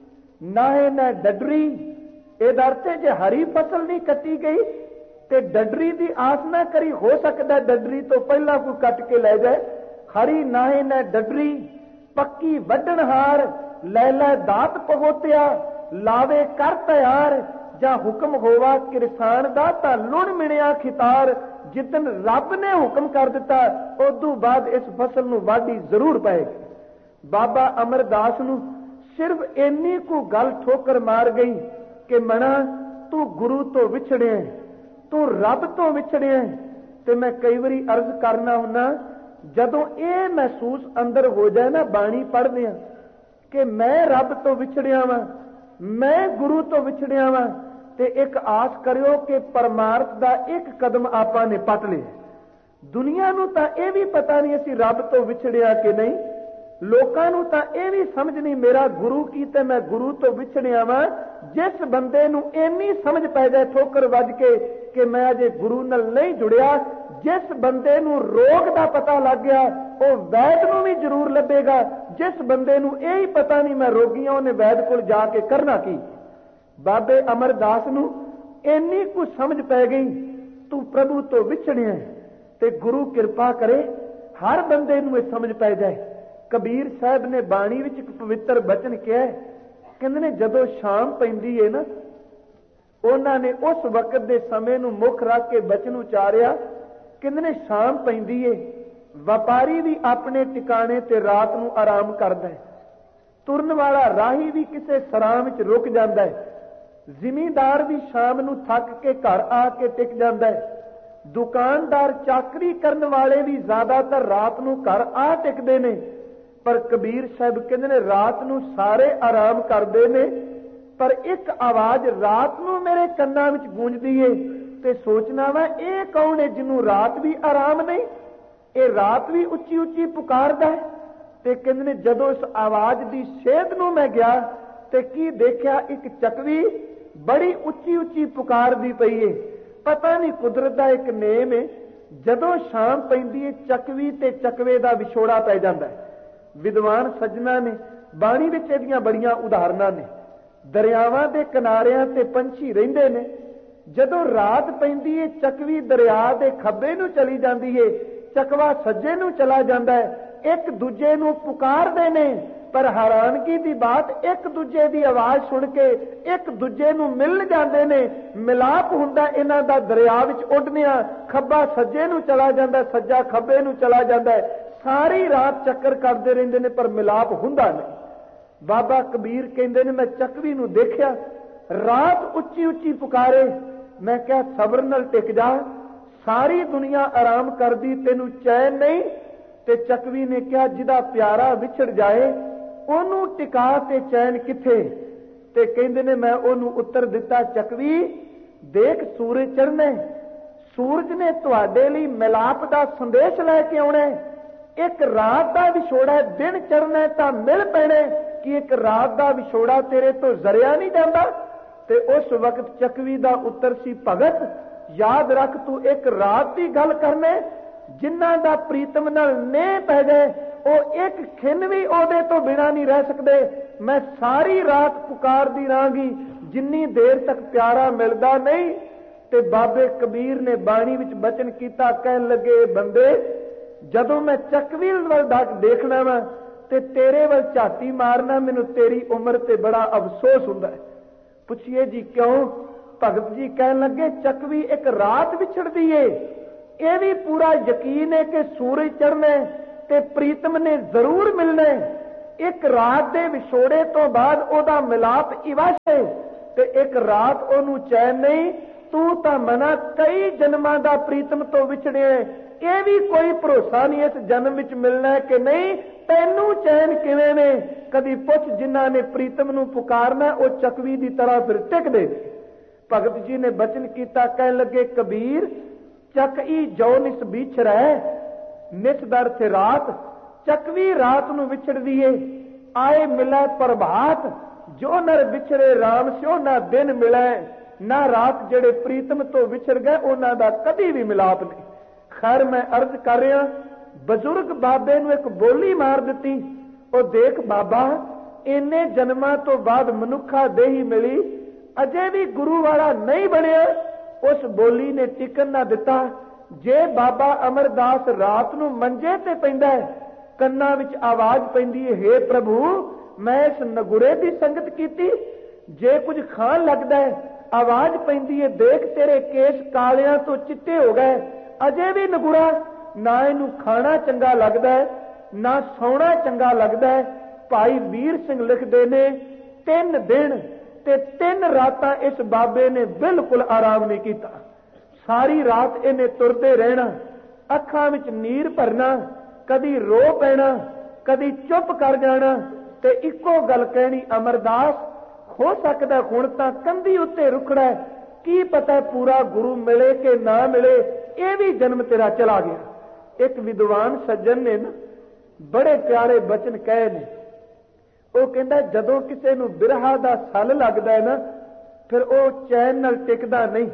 ਨਾਹੇ ਨਾ ਡੱਡਰੀ। ਇਹਦਾ ਅਰਥ ਹੈ ਜੇ ਹਰੀ ਫਸਲ ਨਹੀਂ ਕੱਟੀ ਗਈ ਤੇ ਡੱਡਰੀ ਦੀ ਆਸ ਨਾ ਕਰੀ, ਹੋ ਸਕਦਾ ਡੱਡਰੀ ਤੋਂ ਪਹਿਲਾਂ ਕੋਈ ਕੱਟ ਕੇ ਲੈ ਜਾਏ। ਹਰੀ ਨਾਹੇ ਨਾ ਡੱਡਰੀ, ਪੱਕੀ ਵੱਢਣਹਾਰ, ਲੈ ਲੈ ਦਾਤ ਪਹੋਤਿਆ, ਲਾਵੇ ਕਰ ਤਿਆਰ, ਜਾਂ ਹੁਕਮ ਹੋਵਾ ਕਿਰਸਾਨ ਦਾ ਤਾਂ ਲੁਣ ਮਿਣਿਆ ਖਿਤਾਰ। ਜਿੱਦਨ ਰੱਬ ਨੇ ਹੁਕਮ ਕਰ ਦਿੱਤਾ ਉਦੋਂ ਬਾਅਦ ਇਸ ਫਸਲ ਨੂੰ ਵਾਢੀ ਜ਼ਰੂਰ ਪਏਗੀ। ਬਾਬਾ ਅਮਰਦਾਸ ਨੂੰ ਸਿਰਫ ਇੰਨੀ ਕੁ ਗੱਲ ਠੋਕਰ ਮਾਰ ਗਈ ਕਿ ਮਣਾ ਤੂੰ ਗੁਰੂ ਤੋਂ ਵਿਛੜਿਆ, ਤੂੰ ਰੱਬ ਤੋਂ ਵਿਛੜਿਆ। ਤੇ ਮੈਂ ਕਈ ਵਾਰੀ ਅਰਜ਼ ਕਰਨਾ ਹੁੰਨਾ, ਜਦੋਂ ਇਹ ਮਹਿਸੂਸ ਅੰਦਰ ਹੋ ਜਾਏ ਨਾ ਬਾਣੀ ਪੜ੍ਹਦੇ ਆ ਕਿ ਮੈਂ ਰੱਬ ਤੋਂ ਵਿਛੜਿਆ ਵਾਂ, ਮੈਂ ਗੁਰੂ ਤੋਂ ਵਿਛੜਿਆ ਵਾਂ, ਤੇ ਇੱਕ ਆਸ ਕਰਿਓ ਕਿ ਪਰਮਾਰਥ ਦਾ ਇੱਕ ਕਦਮ ਆਪਾਂ ਨੇ ਪੱਟ ਲਿਆ। ਦੁਨੀਆ ਨੂੰ ਤਾਂ ਇਹ ਵੀ ਪਤਾ ਨਹੀਂ ਅਸੀਂ ਰੱਬ ਤੋਂ ਵਿਛੜਿਆ ਕਿ ਨਹੀਂ, ਲੋਕਾਂ ਨੂੰ ਤਾਂ ਇਹ ਵੀ ਸਮਝ ਨਹੀਂ ਮੇਰਾ ਗੁਰੂ ਕੀ ਤੇ ਮੈਂ ਗੁਰੂ ਤੋਂ ਵਿਛੜਿਆ ਵਾਂ। ਜਿਸ ਬੰਦੇ ਨੂੰ ਇੰਨੀ ਸਮਝ ਪੈ ਜਾਏ ਠੋਕਰ ਵੱਜ ਕੇ ਕਿ ਮੈਂ ਅਜੇ ਗੁਰੂ ਨਾਲ ਨਹੀਂ ਜੁੜਿਆ, ਜਿਸ ਬੰਦੇ ਨੂੰ ਰੋਗ ਦਾ ਪਤਾ ਲੱਗ ਗਿਆ ਉਹ ਵੈਦ ਨੂੰ ਵੀ ਜ਼ਰੂਰ ਲੱਭੇਗਾ। ਜਿਸ ਬੰਦੇ ਨੂੰ ਇਹ ਹੀ ਪਤਾ ਨਹੀਂ ਮੈਂ ਰੋਗੀਆਂ, ਉਹਨੇ ਵੈਦ ਕੋਲ ਜਾ ਕੇ ਕਰਨਾ ਕੀ। ਬਾਬੇ ਅਮਰਦਾਸ ਨੂੰ ਇੰਨੀ ਕੁ ਸਮਝ ਪੈ ਗਈ ਤੂੰ ਪ੍ਰਭੂ ਤੋਂ ਵਿਛੜਿਆ, ਤੇ ਗੁਰੂ ਕਿਰਪਾ ਕਰੇ ਹਰ ਬੰਦੇ ਨੂੰ ਇਹ ਸਮਝ ਪੈ ਜਾਏ। ਕਬੀਰ ਸਾਹਿਬ ਨੇ ਬਾਣੀ ਵਿੱਚ ਇੱਕ ਪਵਿੱਤਰ ਬਚਨ ਕਿਹਾ, ਕਹਿੰਦੇ ਨੇ ਜਦੋਂ ਸ਼ਾਮ ਪੈਂਦੀ ਏ ਨਾ, ਉਹਨਾਂ ਨੇ ਉਸ ਵਕਤ ਦੇ ਸਮੇਂ ਨੂੰ ਮੁੱਖ ਰੱਖ ਕੇ ਬਚਨ ਉਚਾਰਿਆ। ਕਹਿੰਦੇ ਨੇ ਸ਼ਾਮ ਪੈਂਦੀ ਏ, ਵਪਾਰੀ ਵੀ ਆਪਣੇ ਟਿਕਾਣੇ ਤੇ ਰਾਤ ਨੂੰ ਆਰਾਮ ਕਰਦਾ ਹੈ, ਤੁਰਨ ਵਾਲਾ ਰਾਹੀ ਵੀ ਕਿਸੇ ਸਰਾਂ ਵਿੱਚ ਰੁਕ ਜਾਂਦਾ ਹੈ, ਜ਼ਿਮੀਂਦਾਰ ਵੀ ਸ਼ਾਮ ਨੂੰ ਥੱਕ ਕੇ ਘਰ ਆ ਕੇ ਟਿਕ ਜਾਂਦਾ ਹੈ, ਦੁਕਾਨਦਾਰ ਚਾਕਰੀ ਕਰਨ ਵਾਲੇ ਵੀ ਜ਼ਿਆਦਾਤਰ ਰਾਤ ਨੂੰ ਘਰ ਆ ਟਿਕਦੇ ਨੇ। ਪਰ ਕਬੀਰ ਸਾਹਿਬ ਕਹਿੰਦੇ ਨੇ ਰਾਤ ਨੂੰ ਸਾਰੇ ਆਰਾਮ ਕਰਦੇ ਨੇ, ਪਰ ਇੱਕ ਆਵਾਜ਼ ਰਾਤ ਨੂੰ ਮੇਰੇ ਕੰਨਾਂ ਵਿੱਚ ਗੂੰਜਦੀ ਏ ਤੇ ਸੋਚਣਾ ਵਾ ਇਹ ਕੌਣ ਹੈ ਜਿਹਨੂੰ ਰਾਤ ਵੀ ਆਰਾਮ ਨਹੀਂ, ਇਹ ਰਾਤ ਵੀ ਉੱਚੀ ਉੱਚੀ ਪੁਕਾਰਦਾ ਹੈ। ਤੇ ਕਹਿੰਦੇ ਨੇ ਜਦੋਂ ਇਸ ਆਵਾਜ਼ ਦੀ ਸੇਧ ਨੂੰ ਮੈਂ ਗਿਆ ਤੇ ਕੀ ਦੇਖਿਆ, ਇੱਕ ਚੱਕਵੀ ਬੜੀ ਉੱਚੀ ਉੱਚੀ ਪੁਕਾਰਦੀ ਪਈ ਏ। ਪਤਾ ਨਹੀਂ ਕੁਦਰਤ ਦਾ ਇੱਕ ਨੇਮ ਏ, ਜਦੋਂ ਸ਼ਾਮ ਪੈਂਦੀ ਏ ਚੱਕਵੀ ਤੇ ਚੱਕਵੇ ਦਾ ਵਿਛੋੜਾ ਪੈ ਜਾਂਦਾ ਹੈ। ਵਿਦਵਾਨ ਸੱਜਣਾ ਨੇ ਬਾਣੀ ਵਿੱਚ ਇਹਦੀਆਂ ਬੜੀਆਂ ਉਦਾਹਰਨਾਂ ਨੇ। ਦਰਿਆਵਾਂ ਦੇ ਕਿਨਾਰਿਆਂ ਤੇ ਪੰਛੀ ਰਹਿੰਦੇ ਨੇ, ਜਦੋਂ ਰਾਤ ਪੈਂਦੀ ਏ ਚੱਕਵੀ ਦਰਿਆ ਦੇ ਖੱਬੇ ਨੂੰ ਚਲੀ ਜਾਂਦੀ ਏ, ਚੱਕਵਾ ਸੱਜੇ ਨੂੰ ਚਲਾ ਜਾਂਦਾ ਹੈ, ਇੱਕ ਦੂਜੇ ਨੂੰ ਪੁਕਾਰਦੇ ਨੇ। ਪਰ ਹੈਰਾਨਗੀ ਦੀ ਬਾਤ, ਇੱਕ ਦੂਜੇ ਦੀ ਆਵਾਜ਼ ਸੁਣ ਕੇ ਇੱਕ ਦੂਜੇ ਨੂੰ ਮਿਲ ਜਾਂਦੇ ਨੇ, ਮਿਲਾਪ ਹੁੰਦਾ ਇਹਨਾਂ ਦਾ ਦਰਿਆ ਵਿੱਚ ਉੱਡਦਿਆਂ। ਖੱਬਾ ਸੱਜੇ ਨੂੰ ਚਲਾ ਜਾਂਦਾ, ਸੱਜਾ ਖੱਬੇ ਨੂੰ ਚਲਾ ਜਾਂਦਾ, ਸਾਰੀ ਰਾਤ ਚੱਕਰ ਕਰਦੇ ਰਹਿੰਦੇ ਨੇ ਪਰ ਮਿਲਾਪ ਹੁੰਦਾ ਨਹੀਂ। ਬਾਬਾ ਕਬੀਰ ਕਹਿੰਦੇ ਨੇ ਮੈਂ ਚੱਕਵੀ ਨੂੰ ਦੇਖਿਆ ਰਾਤ ਉੱਚੀ ਉੱਚੀ ਪੁਕਾਰੇ, ਮੈਂ ਕਿਹਾ ਸਬਰ ਨਾਲ ਟਿਕ ਜਾ, ਸਾਰੀ ਦੁਨੀਆ ਆਰਾਮ ਕਰਦੀ ਤੈਨੂੰ ਚੈਨ ਨਹੀਂ। ਤੇ ਚੱਕਵੀ ਨੇ ਕਿਹਾ ਜਿਹਦਾ ਪਿਆਰਾ ਵਿਛੜ ਜਾਏ ਉਹਨੂੰ ਟਿਕਾ ਤੇ ਚੈਨ ਕਿੱਥੇ। ਤੇ ਕਹਿੰਦੇ ਨੇ ਮੈਂ ਉਹਨੂੰ ਉੱਤਰ ਦਿੱਤਾ, ਚੱਕਵੀ ਦੇਖ ਸੂਰਜ ਚੜ੍ਹਨਾ, ਸੂਰਜ ਨੇ ਤੁਹਾਡੇ ਲਈ ਮਿਲਾਪ ਦਾ ਸੰਦੇਸ਼ ਲੈ ਕੇ ਆਉਣਾ। ਇੱਕ ਰਾਤ ਦਾ ਵਿਛੋੜਾ, ਦਿਨ ਚੜ੍ਹਨਾ ਤਾਂ ਮਿਲ ਪੈਣਾ ਕਿ ਇੱਕ ਰਾਤ ਦਾ ਵਿਛੋੜਾ ਤੇਰੇ ਤੋਂ ਜ਼ਰਿਆ ਨਹੀਂ ਜਾਂਦਾ। ਤੇ ਉਸ ਵਕਤ ਚੱਕਵੀ ਦਾ ਉੱਤਰ ਸੀ, ਭਗਤ ਯਾਦ ਰੱਖ ਤੂੰ ਇੱਕ ਰਾਤ ਦੀ ਗੱਲ ਕਰਨੇ, ਜਿਨ੍ਹਾਂ ਦਾ ਪ੍ਰੀਤਮ ਨਾਲ ਨੇਹ ਪੈ ਗਏ ਉਹ ਇੱਕ ਖਿੰਨ ਵੀ ਉਹਦੇ ਤੋਂ ਬਿਨਾਂ ਨਹੀਂ ਰਹਿ ਸਕਦੇ। ਮੈਂ ਸਾਰੀ ਰਾਤ ਪੁਕਾਰਦੀ ਰਹਾਂਗੀ ਜਿੰਨੀ ਦੇਰ ਤੱਕ ਪਿਆਰਾ ਮਿਲਦਾ ਨਹੀਂ। ਤੇ ਬਾਬੇ ਕਬੀਰ ਨੇ ਬਾਣੀ ਵਿੱਚ ਬਚਨ ਕੀਤਾ, ਕਹਿਣ ਲੱਗੇ ਬੰਦੇ ਜਦੋਂ ਮੈਂ ਚੱਕਵੀ ਵੱਲ ਦੇਖਣਾ ਵਾ ਤੇ ਤੇਰੇ ਵੱਲ ਝਾਤੀ ਮਾਰਨਾ, ਮੈਨੂੰ ਤੇਰੀ ਉਮਰ ਤੇ ਬੜਾ ਅਫਸੋਸ ਹੁੰਦਾ ਹੈ। ਪੁੱਛੀਏ ਜੀ ਕਿਉਂ? ਭਗਤ ਜੀ ਕਹਿਣ ਲੱਗੇ ਚੱਕਵੀ ਇੱਕ ਰਾਤ ਵਿਛੜਦੀ ਏ, ਇਹ ਵੀ ਪੂਰਾ ਯਕੀਨ ਹੈ ਕਿ ਸੂਰਜ ਚੜ੍ਹਨਾ ਤੇ ਪ੍ਰੀਤਮ ਨੇ ਜ਼ਰੂਰ ਮਿਲਣਾ। ਇੱਕ ਰਾਤ ਦੇ ਵਿਛੋੜੇ ਤੋਂ ਬਾਅਦ ਉਹਦਾ ਮਿਲਾਪ ਇਵਸ਼ ਹੈ ਤੇ ਇੱਕ ਰਾਤ ਉਹਨੂੰ ਚੈਨ ਨਹੀਂ। ਤੂੰ ਤਾਂ ਮਨਾ ਕਈ ਜਨਮਾਂ ਦਾ ਪ੍ਰੀਤਮ ਤੋਂ ਵਿਛੜਿਆ, ਇਹ ਵੀ ਕੋਈ ਭਰੋਸਾ ਨਹੀਂ ਇਸ ਜਨਮ ਵਿੱਚ ਮਿਲਣਾ ਹੈ ਕਿ ਨਹੀਂ। ਤੈਨੂੰ ਚੈਨ ਕਿਵੇਂ ਨੇ? ਕਦੀ ਪੁੱਛ ਜਿਨ੍ਹਾਂ ਨੇ ਪ੍ਰੀਤਮ ਨੂੰ ਪੁਕਾਰਨਾ ਉਹ ਚੱਕਵੀ ਦੀ ਤਰ੍ਹਾਂ ਫਿਰ ਟਿਕਦੇ ਨੇ। ਭਗਤ ਜੀ ਨੇ ਬਚਨ ਕੀਤਾ, ਕਹਿਣ ਲੱਗੇ ਕਬੀਰ ਚੱਕਈ ਜੋ ਨਿਸ ਵਿਛੜੈ, ਨਿਸ ਦਰ ਥੇ ਰਾਤ, ਚੱਕਵੀ ਰਾਤ ਨੂੰ ਵਿਛੜਦੀ ਏ। ਆਏ ਮਿਲੈ ਪ੍ਰਭਾਤ, ਜੋ ਨਰ ਵਿਛੜੇ ਰਾਮ ਸਿਓ ਨਾ ਦਿਨ ਮਿਲੈ, ਨਾ ਰਾਤ ਜਿਹੜੇ ਪ੍ਰੀਤਮ ਤੋਂ ਵਿਛੜ ਗਏ ਉਹਨਾਂ ਦਾ ਕਦੀ ਵੀ ਮਿਲਾਪ ਨਹੀਂ। ਖੈਰ ਮੈਂ ਅਰਜ਼ ਕਰ ਰਿਹਾ, ਬਜ਼ੁਰਗ ਬਾਬੇ ਨੂੰ ਇੱਕ ਬੋਲੀ ਮਾਰ ਦਿੱਤੀ। ਉਹ ਦੇਖ ਬਾਬਾ ਇੰਨੇ ਜਨਮਾਂ ਤੋਂ ਬਾਅਦ ਮਨੁੱਖਾ ਦੇਹੀ ਮਿਲੀ, ਅਜੇ ਵੀ ਗੁਰੂ ਵਾਲਾ ਨਹੀਂ ਬਣਿਆ। ਉਸ ਬੋਲੀ ਨੇ ਟਿਕਣ ਨਾ ਦਿੱਤਾ। ਜੇ ਬਾਬਾ ਅਮਰਦਾਸ ਰਾਤ ਨੂੰ ਮੰਜੇ ਤੇ ਪੈਂਦਾ ਹੈ, ਕੰਨਾਂ ਵਿੱਚ ਆਵਾਜ਼ ਪੈਂਦੀ ਹੈ, ਹੇ ਪ੍ਰਭੂ ਮੈਂ ਇਸ ਨਗੁਰੇ ਦੀ ਸੰਗਤ ਕੀਤੀ। ਜੇ ਕੁਝ ਖਾਣ ਲੱਗਦਾ ਹੈ, ਆਵਾਜ਼ ਪੈਂਦੀ ਹੈ, ਦੇਖ ਤੇਰੇ ਕੇਸ ਕਾਲਿਆਂ ਤੋਂ ਚਿੱਟੇ ਹੋ ਗਏ। ਅਜੇ ਵੀ ਨਗੁਰਾ, ਨਾ ਇਹਨੂੰ ਖਾਣਾ ਚੰਗਾ ਲੱਗਦਾ ਹੈ ਨਾ ਸੌਣਾ ਚੰਗਾ ਲੱਗਦਾ ਹੈ। ਭਾਈ ਵੀਰ ਸਿੰਘ ਲਿਖਦੇ ਨੇ ਤਿੰਨ ਦਿਨ ਤੇ ਤਿੰਨ ਰਾਤਾਂ ਇਸ ਬਾਬੇ ਨੇ ਬਿਲਕੁਲ ਆਰਾਮ ਨਹੀਂ ਕੀਤਾ। ਸਾਰੀ ਰਾਤ ਇਹਨੇ ਤੁਰਦੇ ਰਹਿਣਾ, ਅੱਖਾਂ ਵਿੱਚ ਨੀਰ ਭਰਨਾ, ਕਦੀ ਰੋ ਪੈਣਾ, ਕਦੀ ਚੁੱਪ ਕਰ ਜਾਣਾ ਤੇ ਇੱਕੋ ਗੱਲ ਕਹਿਣੀ, ਅਮਰਦਾਸ ਹੋ ਸਕਦਾ ਹੁਣ ਤਾਂ ਕੰਧੀ ਉੱਤੇ ਰੁਕਣਾ, ਕੀ ਪਤਾ ਪੂਰਾ ਗੁਰੂ ਮਿਲੇ ਕਿ ਨਾ ਮਿਲੇ, ਇਹ ਵੀ ਜਨਮ ਤੇਰਾ ਚਲਾ ਗਿਆ। ਇੱਕ ਵਿਦਵਾਨ ਸੱਜਣ ਨੇ ਨਾ ਬੜੇ ਪਿਆਰੇ ਬਚਨ ਕਹੇ ਨੇ। ਉਹ ਕਹਿੰਦਾ ਜਦੋਂ ਕਿਸੇ ਨੂੰ ਬਿਰਹਾ ਦਾ ਸੱਲ ਲੱਗਦਾ ਹੈ ਨਾ, ਫਿਰ ਉਹ ਚੈਨ ਨਾਲ ਟਿਕਦਾ ਨਹੀਂ।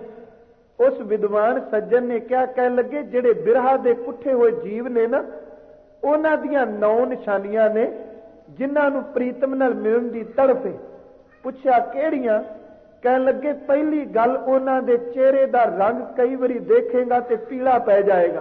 ਉਸ ਵਿਦਵਾਨ ਸੱਜਣ ਨੇ ਕਿਹਾ, ਕਹਿਣ ਲੱਗੇ ਜਿਹੜੇ ਬਿਰਹਾ ਦੇ ਪੁੱਠੇ ਹੋਏ ਜੀਵ ਨੇ ਨਾ, ਉਹਨਾਂ ਦੀਆਂ ਨੌ ਨਿਸ਼ਾਨੀਆਂ ਨੇ ਜਿਨ੍ਹਾਂ ਨੂੰ ਪ੍ਰੀਤਮ ਨਾਲ ਮਿਲਣ ਦੀ ਤੜਫ ਹੈ। ਪੁੱਛਿਆ ਕਿਹੜੀਆਂ? ਕਹਿਣ ਲੱਗੇ ਪਹਿਲੀ ਗੱਲ ਉਹਨਾਂ ਦੇ ਚਿਹਰੇ ਦਾ ਰੰਗ ਕਈ ਵਾਰੀ ਦੇਖੇਗਾ ਤੇ ਪੀਲਾ ਪੈ ਜਾਏਗਾ।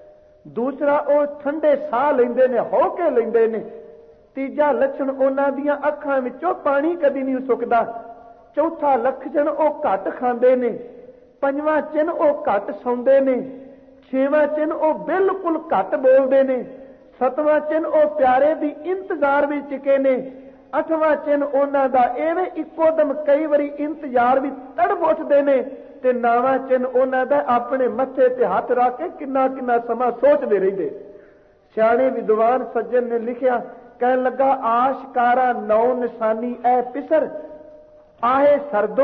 ਦੂਸਰਾ ਉਹ ਠੰਡੇ ਸਾਹ ਲੈਂਦੇ ਨੇ, ਹੌਕੇ ਲੈਂਦੇ ਨੇ। ਤੀਜਾ ਲੱਛਣ ਉਹਨਾਂ ਦੀਆਂ ਅੱਖਾਂ ਵਿੱਚੋਂ ਪਾਣੀ ਕਦੀ ਨਹੀਂ ਸੁੱਕਦਾ। ਚੌਥਾ ਲੱਛਣ ਉਹ ਘੱਟ ਖਾਂਦੇ ਨੇ। ਪੰਜਵਾਂ ਚਿੰਨ ਉਹ ਘੱਟ ਸੌਂਦੇ ਨੇ। ਛੇਵਾਂ ਚਿੰਨ ਉਹ ਬਿਲਕੁਲ ਘੱਟ ਬੋਲਦੇ ਨੇ। ਸਤਵਾਂ ਚਿੰਨ ਉਹ ਪਿਆਰੇ ਦੀ ਇੰਤਜ਼ਾਰ ਵਿੱਚ ਟਿਕੇ ਨੇ। ਅੱਠਵਾਂ ਚਿੰਨ ਉਹਨਾਂ ਦਾ ਐਵੇਂ ਇੱਕੋ ਦਮ ਕਈ ਵਾਰੀ ਇੰਤਜ਼ਾਰ ਵੀ ਤੜਫ ਉੱਠਦੇ ਨੇ। ਤੇ ਨੌਵਾਂ ਚਿੰਨ ਉਹਨਾਂ ਦਾ ਆਪਣੇ ਮੱਥੇ ਤੇ ਹੱਥ ਰੱਖ ਕੇ ਕਿੰਨਾ ਕਿੰਨਾ ਸਮਾਂ ਸੋਚਦੇ ਰਹਿੰਦੇ। ਸਿਆਣੇ ਵਿਦਵਾਨ ਸੱਜਣ ਨੇ ਲਿਖਿਆ, ਕਹਿਣ ਲੱਗਾ ਆਸ਼ਕਾਰਾ ਨੌ ਨਿਸ਼ਾਨੀ ਐ ਪਿਸਰ, ਆਹੇ ਸਰਦੋ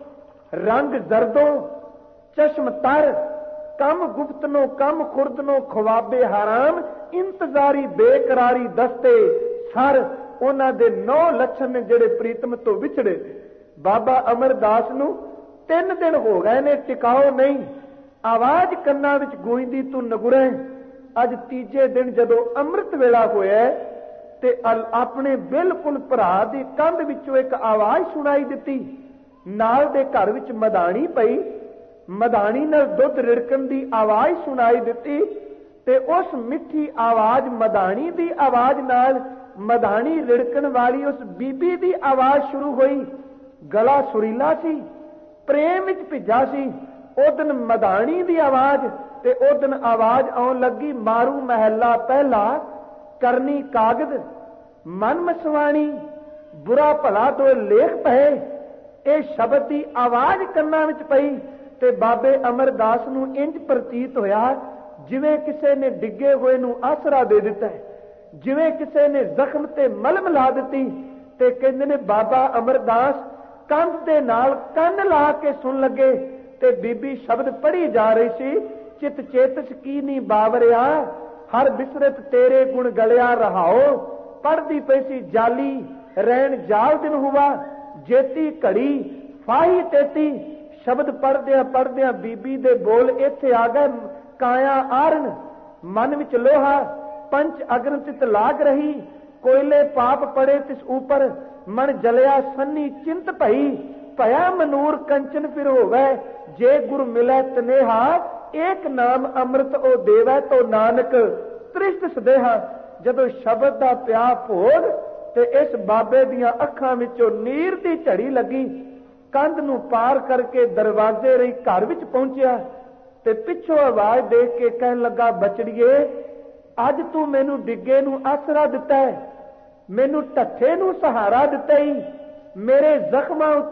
ਰੰਗ ਜ਼ਰਦੋ ਚਸ਼ਮ ਤਰ, ਕਮ ਗੁਪਤਨੋ ਕਮ ਖੁਰਦਨੋ ਖਵਾਬੇ ਹਰਾਮ, ਇੰਤਜ਼ਾਰੀ ਬੇਕਰਾਰੀ ਦਸਤੇ ਸਰ। ਉਹਨਾਂ ਦੇ ਨੌ ਲੱਛਣ ਨੇ ਜਿਹੜੇ ਪ੍ਰੀਤਮ ਤੋਂ ਵਿਛੜੇ। ਬਾਬਾ ਅਮਰਦਾਸ ਨੂੰ ਤਿੰਨ ਦਿਨ ਹੋ ਗਏ ਨੇ, ਟਿਕਾਓ ਨਹੀਂ। ਆਵਾਜ਼ ਕੰਨਾਂ ਵਿੱਚ ਗੂੰਜਦੀ, ਤੂੰ ਨਗੁਰੇ। ਅੱਜ ਤੀਜੇ ਦਿਨ ਜਦੋਂ ਅੰਮ੍ਰਿਤ ਵੇਲਾ ਹੋਇਆ ਤੇ ਆਪਣੇ ਬਿਲਕੁਲ ਭਰਾ ਦੀ ਕੰਧ ਵਿੱਚੋਂ ਇੱਕ ਆਵਾਜ਼ ਸੁਣਾਈ ਦਿੱਤੀ। ਨਾਲ ਦੇ ਘਰ ਵਿੱਚ ਮਧਾਣੀ ਪਈ, ਮਧਾਣੀ ਨਾਲ ਦੁੱਧ ਰਿੜਕਣ ਦੀ ਆਵਾਜ਼ ਸੁਣਾਈ ਦਿੱਤੀ। ਤੇ ਉਸ ਮਿੱਠੀ ਆਵਾਜ਼ ਮਧਾਣੀ ਦੀ ਆਵਾਜ਼ ਨਾਲ ਮਧਾਣੀ ਰਿੜਕਣ ਵਾਲੀ ਉਸ ਬੀਬੀ ਦੀ ਆਵਾਜ਼ ਸ਼ੁਰੂ ਹੋਈ। ਗਲਾ ਸੁਰੀਲਾ ਸੀ, ਪ੍ਰੇਮ ਵਿੱਚ ਭਿੱਜਾ ਸੀ। ਉਦਨ ਮਧਾਣੀ ਦੀ ਆਵਾਜ਼ ਤੇ ਉਦਨ ਆਵਾਜ਼ ਆਉਣ ਲੱਗੀ, ਮਾਰੂ ਮਹਿਲਾ ਪਹਿਲਾ ਕਰਨੀ ਕਾਗਦ, ਮਨ ਮਸਵਾਣੀ ਬੁਰਾ ਭਲਾ ਤੋਂ ਲੇਖ ਪਏ। ਇਹ ਸ਼ਬਦ ਦੀ ਆਵਾਜ਼ ਕੰਨਾਂ ਵਿੱਚ ਪਈ ਤੇ ਬਾਬੇ ਅਮਰਦਾਸ ਨੂੰ ਇੰਜ ਪ੍ਰਤੀਤ ਹੋਇਆ ਜਿਵੇਂ ਕਿਸੇ ਨੇ ਡਿੱਗੇ ਹੋਏ ਨੂੰ ਆਸਰਾ ਦੇ ਦਿੱਤਾ ਹੈ, ਜਿਵੇਂ ਕਿਸੇ ਨੇ ਜ਼ਖਮ ਤੇ ਮਲਮ ਲਾ ਦਿੱਤੀ। ਤੇ ਕਹਿੰਦੇ ਨੇ ਬਾਬਾ ਅਮਰਦਾਸ ਕੰਧ ਦੇ ਨਾਲ ਕੰਨ ਲਾ ਕੇ ਸੁਣ ਲੱਗੇ ਤੇ ਬੀਬੀ ਸ਼ਬਦ ਪੜ੍ਹੀ ਜਾ ਰਹੀ ਸੀ। ਚਿਤ ਚੇਤਸ ਕੀ ਨੀ ਬਾਵਰਿਆ, ਹਰ ਬਿਸਰਤ ਤੇਰੇ ਗੁਣ ਗਲਿਆ ਰਹਾਓ। ਪੜ੍ਹਦੀ ਪਈ ਸੀ ਜਾਲੀ ਰਹਿਣ ਜਾਲ ਦਿਨ ਹੁਆ, ਜੇਤੀ ਘੜੀ ਫਾਹੀ ਤੇਤੀ। ਸ਼ਬਦ ਪੜ੍ਹਦਿਆਂ ਪੜ੍ਹਦਿਆਂ ਬੀਬੀ ਦੇ ਬੋਲ ਇੱਥੇ ਆ ਗਏ। ਕਾਇਆ ਆਰਨ ਮਨ ਵਿੱਚ ਲੋਹਾ, ਪੰਚ ਅਗਨ ਤਿਤ ਲਾਗ ਰਹੀ। ਕੋਇਲੇ ਪਾਪ ਪੜੇ ਤਿਸ ਉਪਰ, ਮਨ ਜਲਿਆ ਸੰਨੀ ਚਿੰਤ ਭਈ। ਭਇਆ ਮਨੂਰ ਕੰਚਨ ਫਿਰ ਹੋਵੇ, ਜੇ ਗੁਰ ਮਿਲੈ ਤਨੇਹਾ। ਏਕ ਨਾਮ ਅੰਮ੍ਰਿਤ ਉਹ ਦੇਵੈ, ਤੋ ਨਾਨਕ ਤ੍ਰਿਸ਼ਟ ਸਦੇਹਾ। ਜਦੋਂ ਸ਼ਬਦ ਦਾ ਪਿਆ ਭੋਗ ਤੇ ਇਸ ਬਾਬੇ ਦੀਆਂ ਅੱਖਾਂ ਵਿੱਚੋਂ ਨੀਰ ਦੀ ਝੜੀ ਲੱਗੀ। ਕੰਧ ਨੂੰ ਪਾਰ ਕਰਕੇ ਦਰਵਾਜ਼ੇ ਰਹੀ ਘਰ ਵਿੱਚ ਪਹੁੰਚਿਆ ਤੇ ਪਿੱਛੋਂ ਆਵਾਜ਼ ਦੇਖ ਕੇ ਕਹਿਣ ਲੱਗਾ, ਬਚੜੀਏ ਅੱਜ ਤੂੰ ਮੈਨੂੰ ਡਿੱਗੇ ਨੂੰ ਆਸਰਾ ਦਿੱਤਾ ਹੈ, ਮੈਨੂੰ ਢੱਠੇ ਨੂੰ ਸਹਾਰਾ ਦਿੱਤਾ ਹੀ, ਮੇਰੇ ਜ਼ਖਮਾਂ